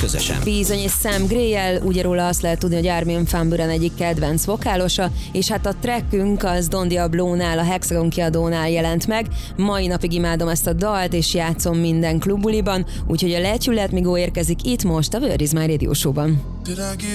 közösen. Bizony, és Sam Gray-jel, ugye róla azt lehet tudni, hogy Armin van Buuren egyik kedvenc vokálosa, és hát a trackünk az Don Diablónál, a Hexagon kiadónál jelent meg. Mai napig imádom ezt a dalt, és játszom minden klubbuliban, úgyhogy a Let You Let Me Go érkezik itt most a Word Is My Radio Show-ban.